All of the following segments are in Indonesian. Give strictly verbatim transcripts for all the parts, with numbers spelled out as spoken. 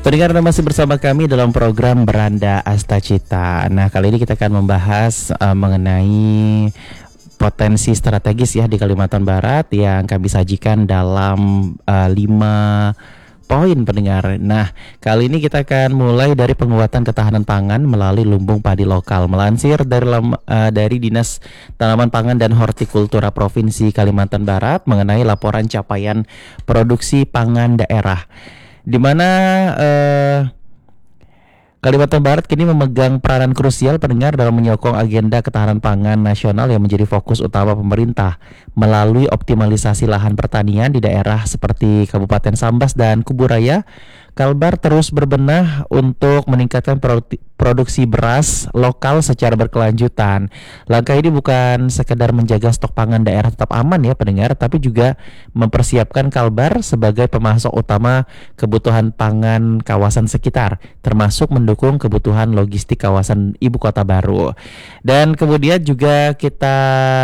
Pendengar, Anda masih bersama kami dalam program Beranda Astacita. Nah, kali ini kita akan membahas uh, mengenai potensi strategis ya di Kalimantan Barat yang kami sajikan dalam uh, lima poin, pendengar. Nah, kali ini kita akan mulai dari penguatan ketahanan pangan melalui lumbung padi lokal. Melansir dari lam, uh, dari Dinas Tanaman Pangan dan Hortikultura Provinsi Kalimantan Barat mengenai laporan capaian produksi pangan daerah, di mana uh, Kalimantan Barat kini memegang peranan krusial, pendengar, dalam menyokong agenda ketahanan pangan nasional yang menjadi fokus utama pemerintah melalui optimalisasi lahan pertanian di daerah seperti Kabupaten Sambas dan Kuburaya. Kalbar terus berbenah untuk meningkatkan produ- produksi beras lokal secara berkelanjutan. Langkah ini bukan sekedar menjaga stok pangan daerah tetap aman ya, pendengar, tapi juga mempersiapkan Kalbar sebagai pemasok utama kebutuhan pangan kawasan sekitar, termasuk mendukung kebutuhan logistik kawasan ibu kota baru. Dan kemudian juga kita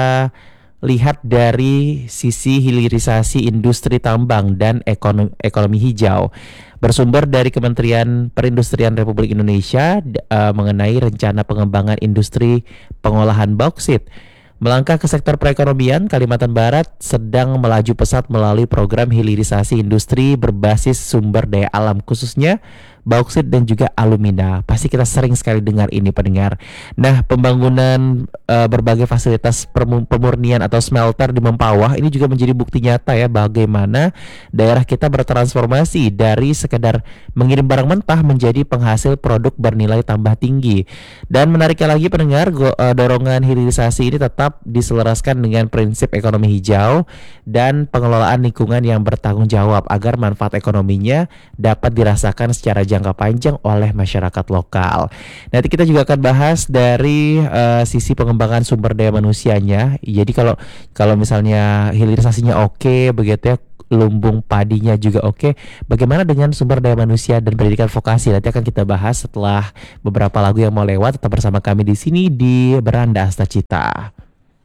lihat dari sisi hilirisasi industri tambang dan ekonomi, ekonomi hijau. Bersumber dari Kementerian Perindustrian Republik Indonesia uh, mengenai rencana pengembangan industri pengolahan bauksit. Melangkah ke sektor perekonomian, Kalimantan Barat sedang melaju pesat melalui program hilirisasi industri berbasis sumber daya alam, khususnya bauksit dan juga alumina. Pasti kita sering sekali dengar ini, pendengar. Nah, pembangunan uh, berbagai fasilitas permu- pemurnian atau smelter di Mempawah ini juga menjadi bukti nyata ya bagaimana daerah kita bertransformasi dari sekedar mengirim barang mentah menjadi penghasil produk bernilai tambah tinggi. Dan menariknya lagi, pendengar, go, uh, dorongan hilirisasi ini tetap diselaraskan dengan prinsip ekonomi hijau dan pengelolaan lingkungan yang bertanggung jawab agar manfaat ekonominya dapat dirasakan secara jangka panjang oleh masyarakat lokal. Nanti kita juga akan bahas dari uh, sisi pengembangan sumber daya manusianya. Jadi kalau kalau misalnya hilirisasinya oke, begitu ya, lumbung padinya juga oke, bagaimana dengan sumber daya manusia dan pendidikan vokasi? Nanti akan kita bahas setelah beberapa lagu yang mau lewat. Tetap bersama kami di sini di Beranda Astacita.